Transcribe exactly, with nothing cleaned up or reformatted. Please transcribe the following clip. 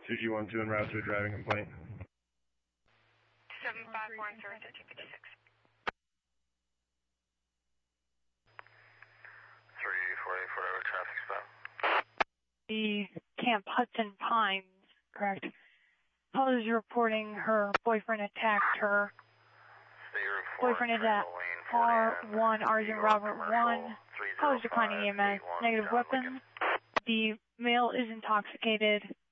two G one two en route to a driving complaint. seven five one zero two two six. three four eight four traffic stop. The Camp Hudson Pines, correct? Paula is reporting her boyfriend attacked her. Boyfriend is at R one, Argent Robert one. Paula is declining E M S. Negative weapons. The male is intoxicated.